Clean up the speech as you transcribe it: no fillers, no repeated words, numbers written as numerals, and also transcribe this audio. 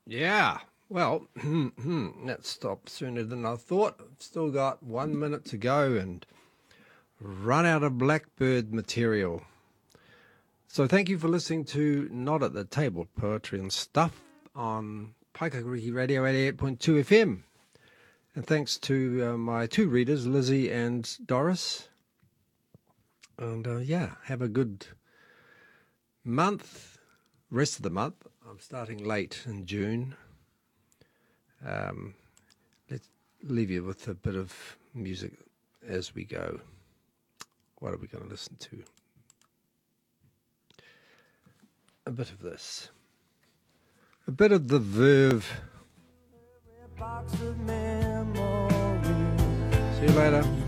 Yeah, well, that stopped sooner than I thought. I've still got 1 minute to go and run out of Blackbird material. So thank you for listening to Not at the Table Poetry and Stuff on Paikakariki Radio 88.2 FM. And thanks to my two readers, Lizzie and Doris. And have a good month, rest of the month. I'm starting late in June. Let's leave you with a bit of music as we go. What are we going to listen to? A bit of this. A bit of the Verve. See you later.